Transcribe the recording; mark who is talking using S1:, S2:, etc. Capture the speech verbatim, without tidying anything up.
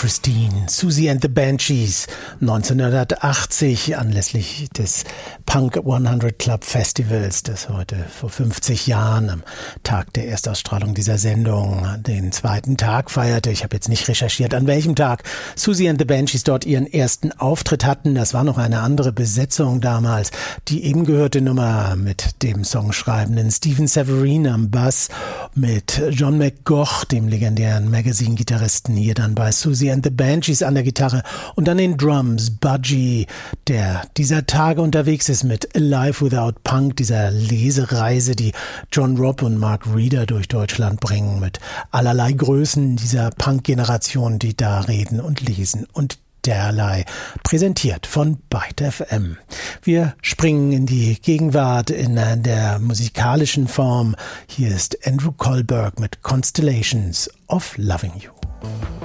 S1: Christine, Siouxsie and the Banshees, neunzehnhundertachtzig anlässlich des Punk hundert Club Festivals, das heute vor fünfzig Jahren am Tag der Erstausstrahlung dieser Sendung den zweiten Tag feierte. Ich habe jetzt nicht recherchiert, an welchem Tag Siouxsie and the Banshees dort ihren ersten Auftritt hatten. Das war noch eine andere Besetzung damals. Die eben gehörte Nummer mit dem songschreibenden Stephen Severin am Bass, mit John McGough, dem legendären Magazine-Gitarristen, hier dann bei Siouxsie and the Banshees an der Gitarre und an den Drums Budgie, der dieser Tage unterwegs ist mit Alive Without Punk, dieser Lesereise, die John Robb und Mark Reeder durch Deutschland bringen, mit allerlei Größen dieser Punk-Generation, die da reden und lesen und derlei, präsentiert von Byte F M. Wir springen in die Gegenwart in der musikalischen Form. Hier ist Andrew Kohlberg mit Constellations of Loving You.